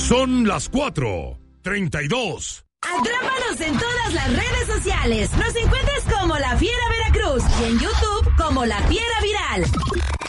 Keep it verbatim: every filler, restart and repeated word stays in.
Son las cuatro treinta y dos. Atrápanos en todas las redes sociales. Nos encuentras como La Fiera Veracruz y en YouTube como La Fiera Viral.